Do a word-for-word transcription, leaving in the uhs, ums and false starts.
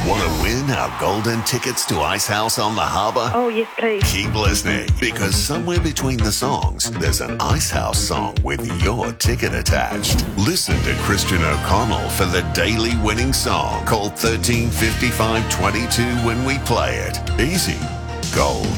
Want to win our golden tickets to Ice House on the Harbour? Oh, yes, please. Keep listening, because somewhere between the songs, there's an Ice House song with your ticket attached. Listen to Christian O'Connell for the daily winning song. Call thirteen fifty-five twenty-two when we play it. Easy. Gold.